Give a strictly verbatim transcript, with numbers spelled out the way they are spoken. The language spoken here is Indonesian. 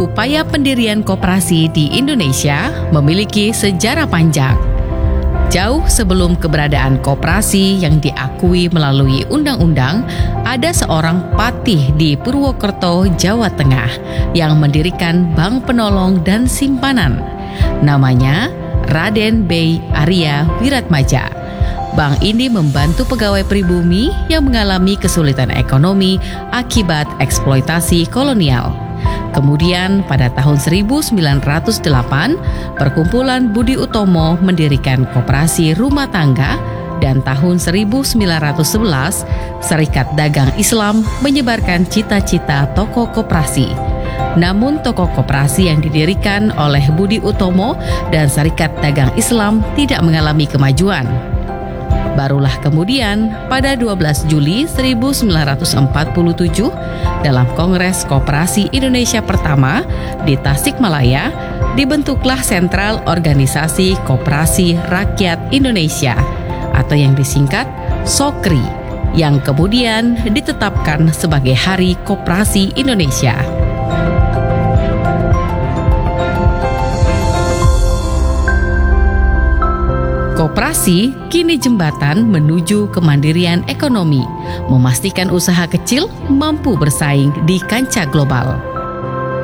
Upaya pendirian koperasi di Indonesia memiliki sejarah panjang. Jauh sebelum keberadaan koperasi yang diakui melalui undang-undang, ada seorang patih di Purwokerto, Jawa Tengah yang mendirikan Bank Penolong dan Simpanan. Namanya Raden B. Arya Wiratmadja. Bank ini membantu pegawai pribumi yang mengalami kesulitan ekonomi akibat eksploitasi kolonial. Kemudian pada tahun seribu sembilan ratus delapan, Perkumpulan Budi Utomo mendirikan Koperasi Rumah Tangga, dan tahun seribu sembilan ratus sebelas, Serikat Dagang Islam menyebarkan cita-cita toko koperasi. Namun toko koperasi yang didirikan oleh Budi Utomo dan Serikat Dagang Islam tidak mengalami kemajuan. Barulah kemudian pada dua belas Juli seribu sembilan ratus empat puluh tujuh dalam Kongres Koperasi Indonesia pertama di Tasikmalaya dibentuklah Sentral Organisasi Koperasi Rakyat Indonesia atau yang disingkat SOKRI yang kemudian ditetapkan sebagai Hari Koperasi Indonesia. Koperasi kini jembatan menuju kemandirian ekonomi, memastikan usaha kecil mampu bersaing di kancah global.